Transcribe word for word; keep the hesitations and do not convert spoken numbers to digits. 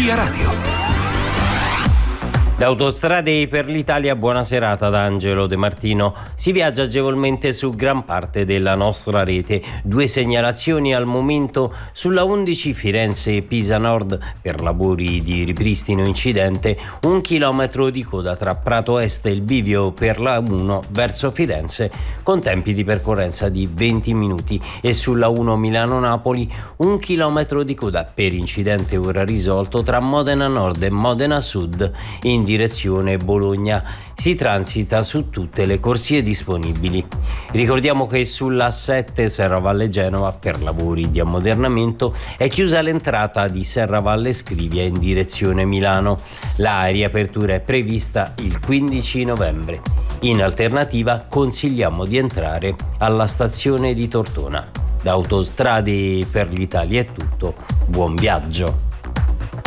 Via Radio. Da Autostrade per l'Italia, buona serata da Angelo De Martino. Si viaggia agevolmente su gran parte della nostra rete. Due segnalazioni al momento sulla undici Firenze-Pisa Nord per lavori di ripristino incidente, un chilometro di coda tra Prato Est e il bivio per la uno verso Firenze con tempi di percorrenza di venti minuti, e sulla uno Milano-Napoli un chilometro di coda per incidente ora risolto tra Modena Nord e Modena Sud in direzione Bologna. Si transita su tutte le corsie disponibili. Ricordiamo che sulla A sette Serravalle Genova per lavori di ammodernamento è chiusa l'entrata di Serravalle Scrivia in direzione Milano. La riapertura è prevista il quindici novembre. In alternativa consigliamo di entrare alla stazione di Tortona. Da Autostrade per l'Italia è tutto. Buon viaggio.